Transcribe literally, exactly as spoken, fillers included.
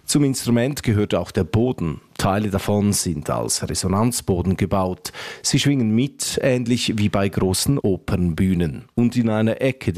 Zum Instrument gehört auch der Boden. Teile davon sind als Resonanzboden gebaut. Sie schwingen mit, ähnlich wie bei großen Opernbühnen. Und in einer Ecke